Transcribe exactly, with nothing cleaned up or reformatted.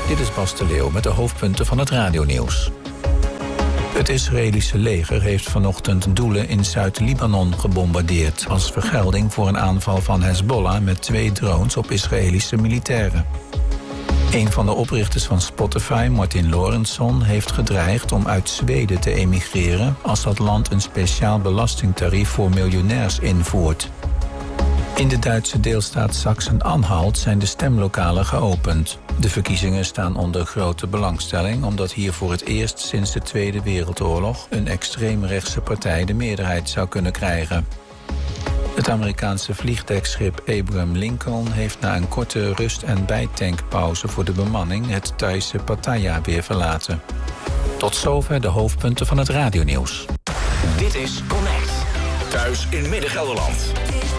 Dit is Bas de Leeuw met de hoofdpunten van het radionieuws. Het Israëlische leger heeft vanochtend doelen in Zuid-Libanon gebombardeerd als vergelding voor een aanval van Hezbollah met twee drones op Israëlische militairen. Een van de oprichters van Spotify, Martin Lorentzon, heeft gedreigd om uit Zweden te emigreren als dat land een speciaal belastingtarief voor miljonairs invoert. In de Duitse deelstaat Sachsen-Anhalt zijn de stemlokalen geopend. De verkiezingen staan onder grote belangstelling omdat hier voor het eerst sinds de Tweede Wereldoorlog een extreemrechtse partij de meerderheid zou kunnen krijgen. Het Amerikaanse vliegdekschip Abraham Lincoln heeft na een korte rust- en bijtankpauze voor de bemanning het Thaise Pattaya weer verlaten. Tot zover de hoofdpunten van het radionieuws. Dit is Connect. Thuis in Midden-Gelderland.